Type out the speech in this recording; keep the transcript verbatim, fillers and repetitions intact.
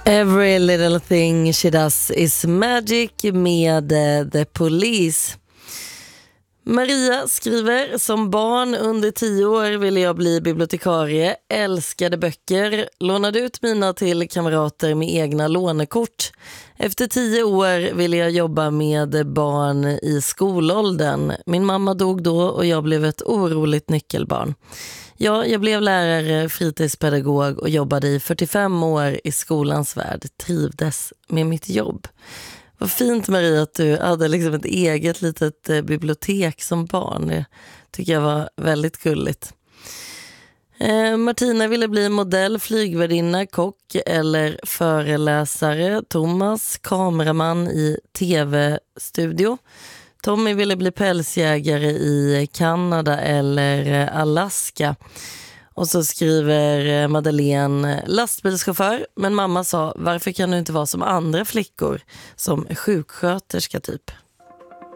Every little thing she does is magic med uh, The Police. Maria skriver: som barn under tio år ville jag bli bibliotekarie, älskade böcker, lånade ut mina till kamrater med egna lånekort. Efter tio år ville jag jobba med barn i skolåldern. Min mamma dog då och jag blev ett oroligt nyckelbarn. Ja, jag blev lärare, fritidspedagog och jobbade i fyrtiofem år i skolans värld. Trivdes med mitt jobb. Vad fint, Maria, att du hade liksom ett eget litet eh, bibliotek som barn. Det tycker jag var väldigt gulligt. Eh, Martina ville bli modell, flygvärdinna, kock eller föreläsare. Thomas, kameraman i tv-studio. Tommy ville bli pälsjägare i Kanada eller Alaska. Och så skriver Madeleine: lastbilschaufför, men mamma sa: varför kan du inte vara som andra flickor, som sjuksköterska typ?